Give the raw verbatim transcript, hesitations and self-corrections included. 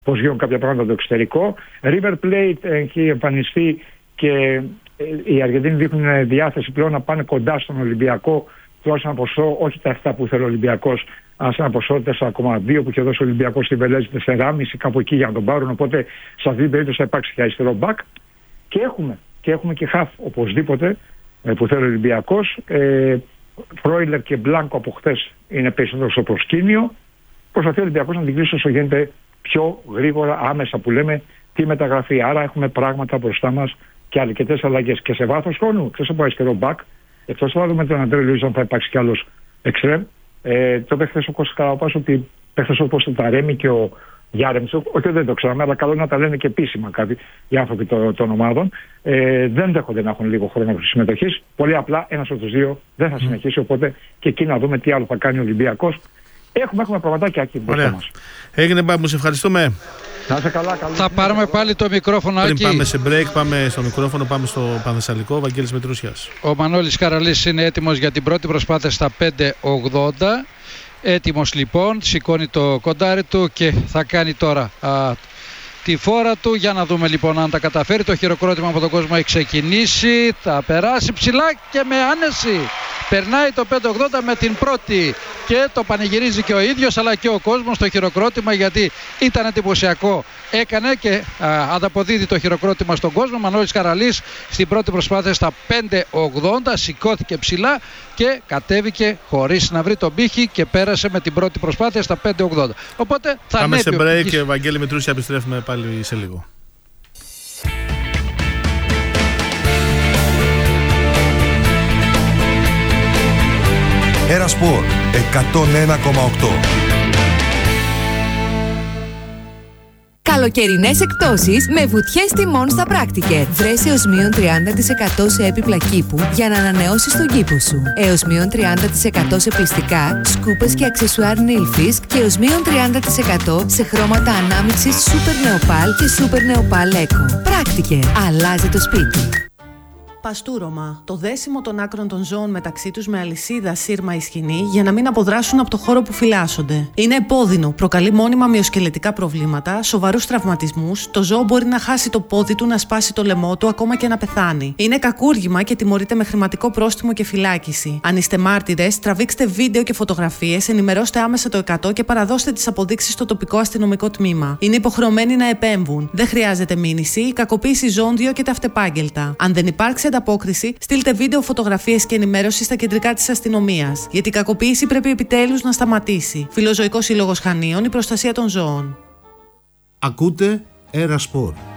πώς γίνουν κάποια πράγματα στο εξωτερικό. River Plate έχει εμφανιστεί και οι Αργεντίνοι δείχνουν διάθεση πλέον να πάνε κοντά στον Ολυμπιακό, τουλάχιστον ένα ποσό, όχι τα εφτά που θέλει ο Ολυμπιακός, αλλά σε ένα ποσό τέσσερα κόμμα δύο που είχε δώσει ο Ολυμπιακός στη Βελέζη, τέσσερα κόμμα πέντε κάπου εκεί για να τον πάρουν. Οπότε σε αυτή την περίπτωση θα υπάρξει και αριστερό μπακ. Και έχουμε και, έχουμε και χαφ οπωσδήποτε που θέλει ο Ολυμπιακός. Ε, Φρόιλερ και Μπλάνκο από χθες είναι περισσότερο στο προσκήνιο. Προσπαθεί ο Ολυμπιακός να την κλείσει όσο γίνεται πιο γρήγορα, άμεσα που λέμε, τη μεταγραφή. Άρα έχουμε πράγματα μπροστά μας και αρκετές αλλαγές. Και σε βάθος χρόνου, ξέρεις από αριστερό μπακ, εκτός θα δούμε τον Αντρέ Λουίζ αν θα υπάρξει κι άλλος εξτρέμ. Ε, το είπε χθες ο Κώστας Καραπάς ότι παίχτες όπως ο Ταρέμι και ο Γιάρεμτσο, όχι δεν το ξέραμε, αλλά καλό να τα λένε και επίσημα κάποιοι οι άνθρωποι των, των ομάδων. Ε, δεν δέχονται να έχουν λίγο χρόνο συμμετοχής. Πολύ απλά ένας από τους δύο δεν θα συνεχίσει. Οπότε και εκεί να δούμε τι άλλο θα κάνει ο Ολυμπιακός. Έχουμε, έχουμε πραγματάκια εκεί μπροστά μας. Έγινε, Μπάμπη, σε ευχαριστούμε. Να είσαι καλά, καλά. Θα πάρουμε πάλι το μικρόφωνο. Πριν Άκη. πάμε σε break, πάμε στο μικρόφωνο, πάμε στο Πανθεσσαλικό. Βαγγέλης Μετρούσιας. Ο Μανώλης Καραλής είναι έτοιμος για την πρώτη προσπάθεια στα πέντε ογδόντα. Έτοιμος λοιπόν, σηκώνει το κοντάρι του και θα κάνει τώρα α, τη φόρα του. Για να δούμε λοιπόν αν τα καταφέρει. Το χειροκρότημα από τον κόσμο έχει ξεκινήσει. Θα περάσει ψηλά και με άνεση. Περνάει το πέντε ογδόντα με την πρώτη και το πανηγυρίζει και ο ίδιος αλλά και ο κόσμος το χειροκρότημα, γιατί ήταν εντυπωσιακό. Έκανε και α, ανταποδίδει το χειροκρότημα στον κόσμο. Μανώλης Καραλής στην πρώτη προσπάθεια στα πέντε ογδόντα σηκώθηκε ψηλά και κατέβηκε χωρίς να βρει τον πύχη και πέρασε με την πρώτη προσπάθεια στα πέντε ογδόντα. Οπότε θα πάμε σε break ο... και Βαγγέλη Μετρούσια επιστρέφουμε πάλι σε λίγο. Ένα Σπορ εκατόν ένα κόμμα οκτώ. Καλοκαιρινές εκπτώσεις με βουτιές τιμών στα Πράκτικερ. Βρες έως μείον τριάντα τοις εκατό σε έπιπλα κήπου για να ανανεώσεις τον κήπο σου. Έως μείον τριάντα τοις εκατό σε πλυστικά, σκούπες και αξεσουάρ Nilfisk και έως μείον τριάντα τοις εκατό σε χρώματα ανάμειξης Super Neopal και Super Neopal Eco. Πράκτικερ. Αλλάζει το σπίτι. Παστούρωμα. Το δέσιμο των άκρων των ζώων μεταξύ τους με αλυσίδα, σύρμα ή σκηνή για να μην αποδράσουν από το χώρο που φυλάσσονται. Είναι επώδυνο, προκαλεί μόνιμα μυοσκελετικά προβλήματα, σοβαρούς τραυματισμούς, το ζώο μπορεί να χάσει το πόδι του, να σπάσει το λαιμό του, ακόμα και να πεθάνει. Είναι κακούργημα και τιμωρείται με χρηματικό πρόστιμο και φυλάκιση. Αν είστε μάρτυρες, τραβήξτε βίντεο και φωτογραφίες, ενημερώστε άμεσα το εκατό και παραδώστε τις αποδείξεις στο τοπικό αστυνομικό τμήμα. Είναι υποχρεωμένοι να επέμβουν. Δεν χρειάζεται μήνυση, η κακοποίηση ζώων διώκεται αυτεπάγγελτα. Αν δεν υπάρξει ανταπόκριση, στείλτε βίντεο, φωτογραφίες και ενημέρωση στα κεντρικά της αστυνομίας. Γιατί η κακοποίηση πρέπει επιτέλους να σταματήσει. Φιλοζωικός Σύλλογος Χανίων, η προστασία των ζώων. Ακούτε Ένα Σπορ.